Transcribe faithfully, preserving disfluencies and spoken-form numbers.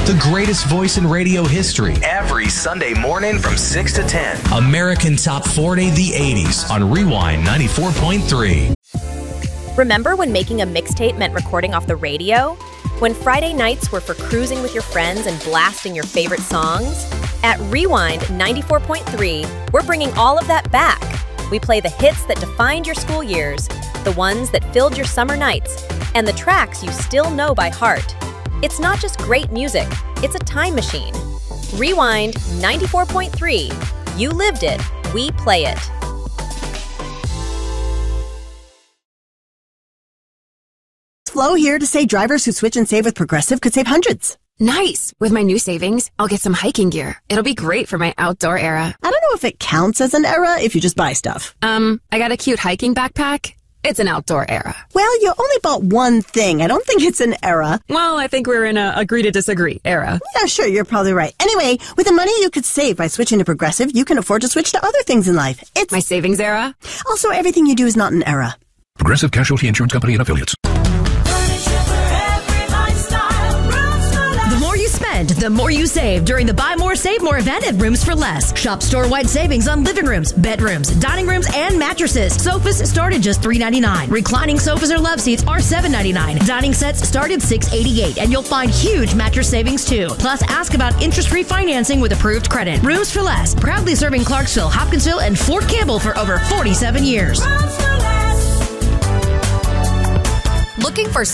the greatest voice in radio history. Every Sunday morning from six to ten. American Top forty, the eighties on Rewind ninety-four point three. Remember when making a mixtape meant recording off the radio? When Friday nights were for cruising with your friends and blasting your favorite songs? At Rewind ninety-four point three, we're bringing all of that back. We play the hits that defined your school years, the ones that filled your summer nights, and the tracks you still know by heart. It's not just great music, it's a time machine. Rewind ninety-four point three. You lived it, we play it. Flo here to say drivers who switch and save with Progressive could save hundreds. Nice! With my new savings, I'll get some hiking gear. It'll be great for my outdoor era. I don't know if it counts as an era if you just buy stuff. Um, I got a cute hiking backpack. It's an outdoor era. Well, you only bought one thing. I don't think it's an era. Well, I think we're in a agree to disagree era. Yeah, sure, you're probably right. Anyway, with the money you could save by switching to Progressive, you can afford to switch to other things in life. It's my savings era. Also, everything you do is not an era. Progressive Casualty Insurance Company and Affiliates. The more you save during the Buy More, Save More event at Rooms for Less. Shop store-wide savings on living rooms, bedrooms, dining rooms, and mattresses. Sofas start at just three ninety-nine. Reclining sofas or love seats are seven ninety-nine. Dining sets start at six eighty-eight, and you'll find huge mattress savings too. Plus, ask about interest-free financing with approved credit. Rooms for Less, proudly serving Clarksville, Hopkinsville, and Fort Campbell for over forty-seven years. Looking for